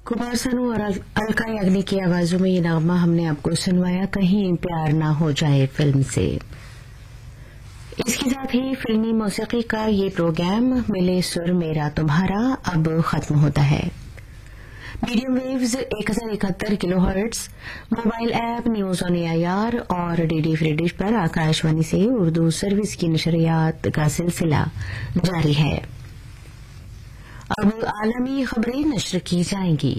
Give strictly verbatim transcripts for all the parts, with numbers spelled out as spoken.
कुमार सानू और अलका याग्निक की आवाजों में ये नगमा हमने आपको सुनवाया कहीं प्यार ना हो जाए फिल्म से। इसके साथ ही फिल्मी मौसीकी का ये प्रोग्राम मिले सुर मेरा तुम्हारा अब खत्म होता है। मीडियम वेव्स एक हजार इकहत्तर kilo hertz, mobile app news on AIR और डीडी फ्री डिश पर आकाशवाणी से उर्दू सर्विस की नशरियात का सिलसिला जारी है। अब आलमी खबरें नश्र की जाएंगी।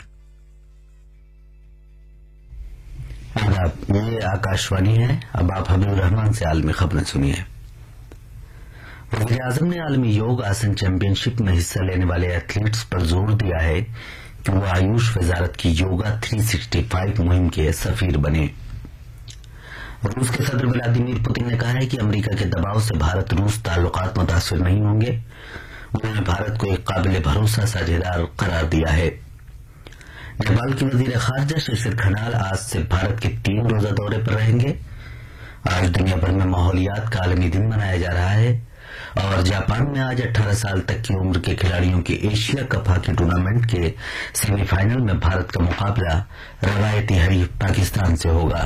आदाब, ये आकाशवाणी है। अब आप हबीबुर रहमान से आलमी खबरें सुनिए। वज़ीर आज़म ने आलमी योग आसन चैंपियनशिप में हिस्सा लेने वाले एथलीट्स पर जोर दिया है कि वो आयुष वजारत की योगा तीन सौ पैंसठ मुहिम के सफीर बने। रूस के सदर व्लादिमीर पुतिन ने कहा है कि अमेरिका के दबाव से भारत रूस ताल्लुकात मुतासिर नहीं होंगे। उन्होंने भारत को एक काबिल भरोसा साझेदार करार दिया है। नेपाल के वजीर खारजा शिशिर खनाल आज से भारत के तीन रोजा दौरे पर रहेंगे। आज दुनिया भर में माहौलियात का आलमी दिन मनाया जा रहा है और जापान में आज अठारह साल तक की उम्र के खिलाड़ियों के एशिया कप हॉकी टूर्नामेंट के सेमीफाइनल में भारत का मुकाबला रवायती हरीफ पाकिस्तान से होगा।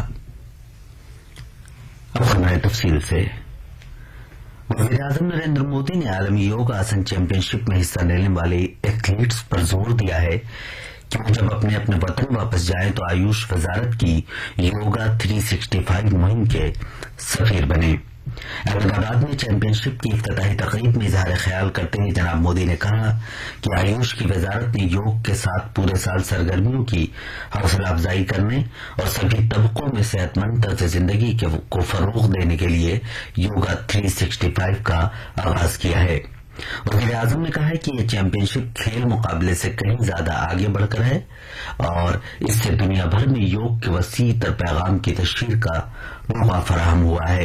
अब खबरें तफसील से। वज़ीर आज़म नरेंद्र मोदी ने आलमी योग आसन चैंपियनशिप में हिस्सा लेने वाले एथलीट्स पर जोर दिया है कि वो जब अपने अपने वतन वापस जाएं तो आयुष वजारत की योगा तीन सौ पैंसठ मुहिम के सफीर बने। अहमदाबाद में चैंपियनशिप की इफ्तिताही तकरीब में इजहार ख्याल करते हुए जनाब मोदी ने कहा कि आयुष की वजारत ने योग के साथ पूरे साल सरगर्मियों की हौसला अफजाई करने और सभी तबकों में सेहतमंद तर्ज जिंदगी को फरोग देने के लिए योगा तीन सौ पैंसठ का आगाज किया है। वज़ीर आज़म ने कहा है कि यह चैंपियनशिप खेल मुकाबले से कहीं ज्यादा आगे बढ़कर है और इससे दुनिया भर में योग के वसी तर पैगाम की तशहीर का मौका फराहम हुआ है।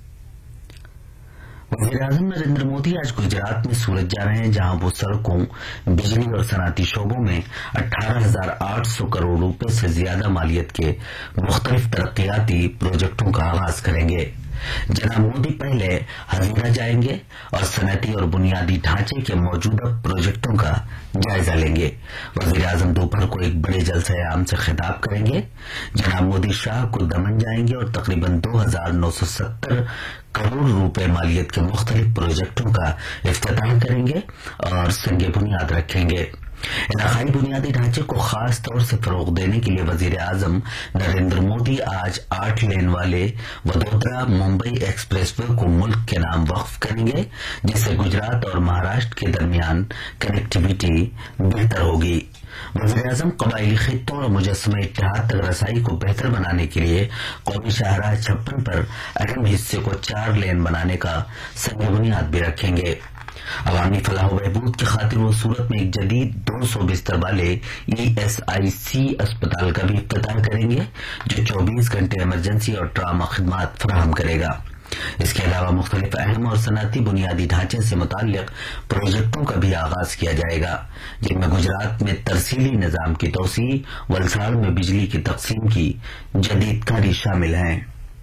वज़ीर आज़म नरेंद्र मोदी आज गुजरात में सूरत जा रहे हैं, जहां वो सड़कों, बिजली और सनअती शोबों में अठारह हजार आठ सौ करोड़ रुपए से ज्यादा मालियत के मुख्तलिफ तरक्याती प्रोजेक्टों का आगाज करेंगे। जनाब मोदी पहले हजीरा जाएंगे और सनअती और बुनियादी ढांचे के मौजूदा प्रोजेक्टों का जायजा लेंगे। वज़ीर आज़म दोपहर को एक बड़े जलसे आम से खिताब करेंगे। जनाब मोदी शाह को दमन जाएंगे और तकरीबन दो हजार नौ सौ सत्तर करोड़ रुपए मालियत के मुख्तलिफ प्रोजेक्टों का इफ्तिताह करेंगे और संगे बुनियाद रखेंगे। इलाकाई बुनियादी ढांचे को खास तौर से फरोग देने के लिए वजीर आजम नरेंद्र मोदी आज आठ लेन वाले वडोदरा मुंबई एक्सप्रेसवे को मुल्क के नाम वक्फ करेंगे, जिससे गुजरात और महाराष्ट्र के दरमियान कनेक्टिविटी बेहतर होगी। वज़ीर आज़म कबायली खित्तों और मुजस्समा इत्तेहाद तक रसाई को बेहतर बनाने के लिए कौमी शाहराह छप्पन पर अहम हिस्से को चार लेन बनाने का संग बुनियाद भी रखेंगे। अवामी फलाह बहबूद की खातिर वो सूरत में एक जदीद दो सौ बिस्तर वाले ईएसआईसी अस्पताल का भी इफ्तिताह करेंगे, जो चौबीस घंटे इमरजेंसी और ट्रामा खिदमात फराहम करेगा। इसके अलावा मुख्तलिफ अहम और सनअती बुनियादी ढांचे से मुताल्लिक प्रोजेक्टों का भी आगाज किया जाएगा, जिनमें गुजरात में तरसीली निजाम की तोसी, वलसाड़ में बिजली की तकसीम की जदीदकारी शामिल हैं।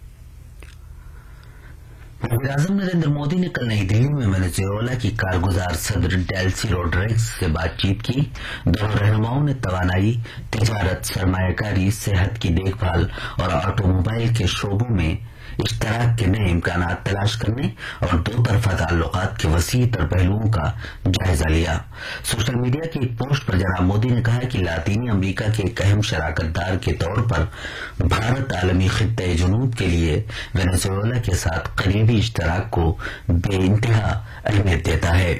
वज़ीर आज़म नरेंद्र मोदी ने कल नई दिल्ली में वेनेजुएला की कारगुजार सदर डेल्सी रोड्रिग्स से बातचीत की। दोनों रहनुमाओं ने तवानाई, तिजारत, सरमायाकारी, सेहत की देखभाल और ऑटोमोबाइल के शोबों में इश्तराक के नए इम्कान तलाश करने और दो तरफा ताल्लुकात के वसी तर पहलुओं का जायजा लिया। सोशल मीडिया की एक पोस्ट पर जनाब मोदी ने कहा कि लातीनी अमरीका के एक अहम शराकतदार के तौर पर भारत आलमी खित्ते जुनूब के लिए वेनेजुएला के साथ करीबी इश्तराक को बेइंतहा अहमियत देता है।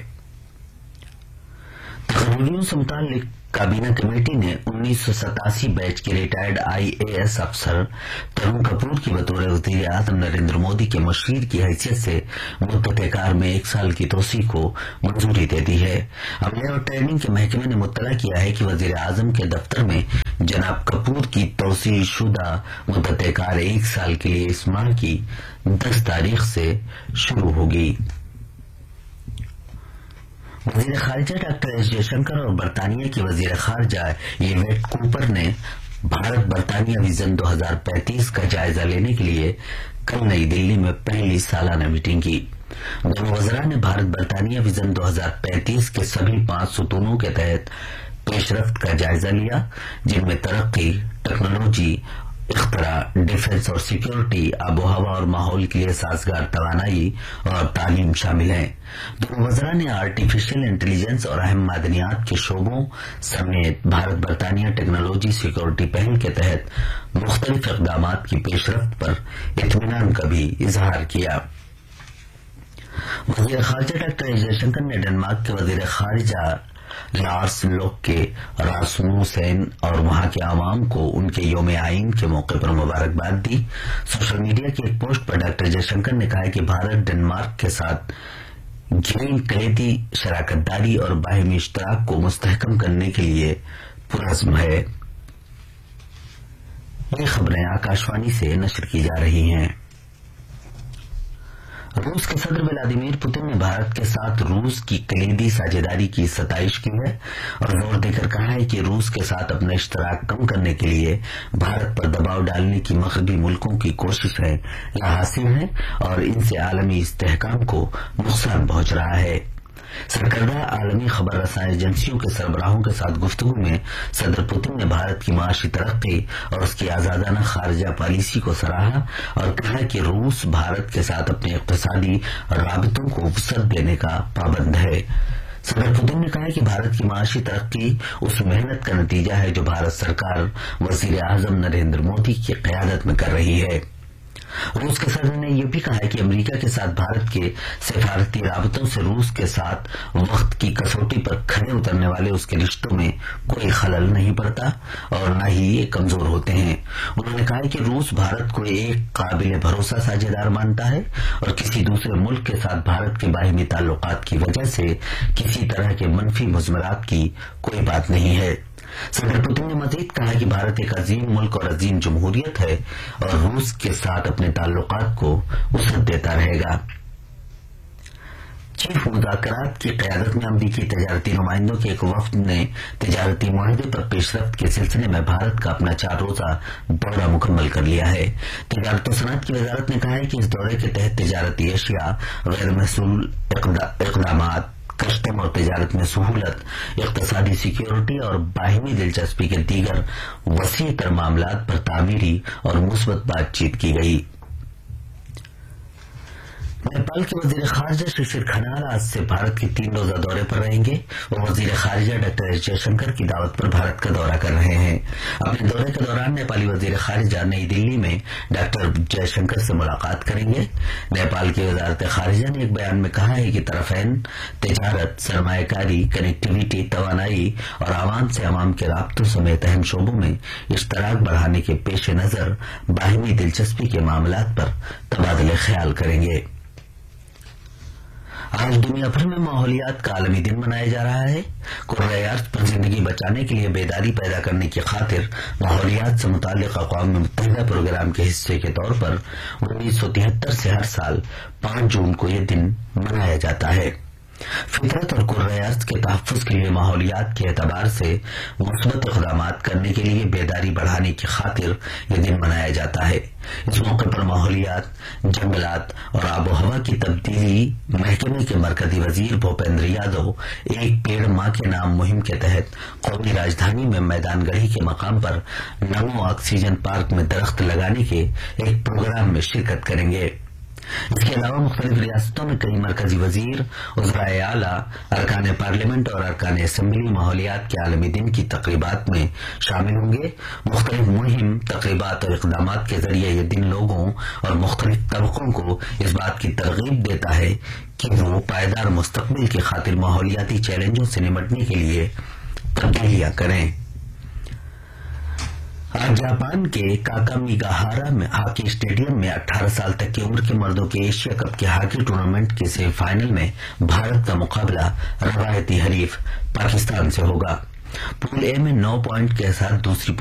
तकरीबों से मुताल्लिक काबीना कमेटी ने उन्नीस सौ सतासी बैच के रिटायर्ड आईएएस अफसर तरुण कपूर की बतौर वज़ीर आज़म नरेंद्र मोदी के मशीर की हैसियत से मुद्दत कार में एक साल की तोसी को मंजूरी दे दी है। अमले और ट्रेनिंग के महकमे ने मुत्तला किया है कि वज़ीर आज़म के दफ्तर में जनाब कपूर की तोसी शुदा मुद्दत कार एक साल के लिए इस माह की दस तारीख से शुरू होगी। वजीर खारजा डॉक्टर एस जयशंकर और बरतानिया की वजीर खारजा येवेट कूपर ने भारत बरतानिया विजन दो हजार पैंतीस का जायजा लेने के लिए कल नई दिल्ली में पहली सालाना मीटिंग की। दोनों वज़रा ने भारत बरतानिया विजन दो हजार पैंतीस के सभी पांच सुतूनों के तहत پیش رفت کا جائزہ لیا، جن میں ترقی، ٹیکنالوجی، اختراع، ڈیفنس اور سیکیورٹی، آب و ہوا اور ماحول کے لیے سازگار توانائی اور تعلیم شامل ہیں۔ دونوں وزراء نے آرٹیفیشل انٹیلیجنس اور اہم معدنیات کے شعبوں سمیت بھارت برطانیہ ٹیکنالوجی سیکیورٹی پہل کے تحت مختلف اقدامات کی پیش رفت پر اطمینان کا بھی اظہار کیا۔ وزیر خارجہ ڈاکٹر ایس جے شنکر نے ڈنمارک کے وزیر خارجہ لارس لوکے راسموسین اور وہاں کے عوام کو ان کے یوم آئین کے موقع پر مبارکباد دی۔ سوشل میڈیا کی ایک پوسٹ پر ڈاکٹر جے شنکر نے کہا کہ بھارت ڈنمارک کے ساتھ گرین کلیدی شراکت داری اور باہمی اشتراک کو مستحکم کرنے کے لیے پرعزم ہے۔ یہ خبریں آکاشوانی سے نشر کی جا رہی ہیں۔ روس کے صدر ولادیمیر پوتن نے بھارت کے ساتھ روس کی کلیدی ساجھیداری کی ستائش کی ہے اور زور دے کر کہا ہے کہ روس کے ساتھ اپنا اشتراک کم کرنے کے لیے بھارت پر دباؤ ڈالنے کی مغربی ملکوں کی کوششیں لاحاصل ہیں اور ان سے عالمی استحکام کو نقصان پہنچ رہا ہے۔ سرکردہ عالمی خبر رساں ایجنسیوں کے سربراہوں کے ساتھ گفتگو میں صدر پوتن نے بھارت کی معاشی ترقی اور اس کی آزادانہ خارجہ پالیسی کو سراہا اور کہا کہ روس بھارت کے ساتھ اپنے اقتصادی رابطوں کو وسعت دینے کا پابند ہے۔ صدر پوتن نے کہا کہ بھارت کی معاشی ترقی اس محنت کا نتیجہ ہے جو بھارت سرکار وزیر اعظم نریندر مودی کی قیادت میں کر رہی ہے۔ روس کے صدر نے یہ بھی کہا کہ امریکہ کے ساتھ بھارت کے سفارتی رابطوں سے روس کے ساتھ وقت کی کسوٹی پر کھڑے اترنے والے اس کے رشتوں میں کوئی خلل نہیں پڑتا اور نہ ہی یہ کمزور ہوتے ہیں۔ انہوں نے کہا کہ روس بھارت کو ایک قابل بھروسہ ساجھیدار مانتا ہے اور کسی دوسرے ملک کے ساتھ بھارت کے باہمی تعلقات کی وجہ سے کسی طرح کے منفی مضمرات کی کوئی بات نہیں ہے۔ صدر پوتن نے مزید کہا کہ بھارت ایک عظیم ملک اور عظیم جمہوریت ہے اور روس کے ساتھ اپنے تعلقات کو وسعت دیتا رہے گا۔ چیف مذاکرات کی قیادت میں امریکی تجارتی نمائندوں کے ایک وفد نے تجارتی معاہدے پر پیش رفت کے سلسلے میں بھارت کا اپنا چار روزہ دورہ مکمل کر لیا ہے۔ تجارت و صنعت کی وزارت نے کہا ہے کہ اس دورے کے تحت تجارتی اشیاء، غیر محصول اقدامات، کسٹم اور تجارت میں سہولت، اقتصادی سیکیورٹی اور باہمی دلچسپی کے دیگر وسیع تر معاملات پر تعمیری اور مثبت بات چیت کی گئی۔ نیپال کے وزیر خارجہ ششیر کھنال آج سے بھارت کے تین روزہ دورے پر رہیں گے۔ وہ وزیر خارجہ ڈاکٹر ایس جے شنکر کی دعوت پر بھارت کا دورہ کر رہے ہیں۔ اپنے دورے کے دوران نیپالی وزیر خارجہ نئی دلی میں ڈاکٹر جے شنکر سے ملاقات کریں گے۔ نیپال کی وزارت خارجہ نے ایک بیان میں کہا ہے کہ طرفین تجارت، سرمایہ کاری، کنیکٹیویٹی، توانائی اور عوام سے عوام کے رابطوں سمیت اہم شعبوں میں اشتراک بڑھانے کے پیش نظر باہمی دلچسپی کے معاملات پر تبادلہ خیال کریں گے۔ آج دنیا بھر میں ماحولیات کا عالمی دن منایا جا رہا ہے۔ کرۂ ارض پر زندگی بچانے کے لیے بیداری پیدا کرنے کی خاطر ماحولیات سے متعلق اقوام متحدہ پروگرام کے حصے کے طور پر انیس سو تہتر سے ہر سال پانچ جون کو یہ دن منایا جاتا ہے۔ فطرت اور کرۂ ارض کے تحفظ کے لیے ماحولیات کے اعتبار سے مثبت اقدامات کرنے کے لیے بیداری بڑھانے کی خاطر یہ دن منایا جاتا ہے۔ اس موقع پر ماحولیات، جنگلات اور آب و ہوا کی تبدیلی محکمے کے مرکزی وزیر بھوپیندر یادو ایک پیڑ ماں کے نام مہم کے تحت قومی راجدھانی میں میدان گڑھی کے مقام پر نمو آکسیجن پارک میں درخت لگانے کے ایک پروگرام میں شرکت کریں گے۔ اس کے علاوہ مختلف ریاستوں میں کئی مرکزی وزیر، وزرائے اعلیٰ، ارکان پارلیمنٹ اور ارکان اسمبلی ماحولیات کے عالمی دن کی تقریبات میں شامل ہوں گے۔ مختلف مہم، تقریبات اور اقدامات کے ذریعے یہ دن لوگوں اور مختلف طبقوں کو اس بات کی ترغیب دیتا ہے کہ وہ پائیدار مستقبل کی خاطر ماحولیاتی چیلنجوں سے نمٹنے کے لیے تبدیلیاں کریں۔ آج جاپان کے کاکامیگاہارا میں ہاکی اسٹیڈیم میں اٹھارہ سال تک کی عمر کے مردوں کے ایشیا کپ کے ہاکی ٹورنامنٹ کے سیمی فائنل میں بھارت کا مقابلہ روایتی حریف پاکستان سے ہوگا۔ پول اے میں نو پوائنٹ کے ساتھ دوسری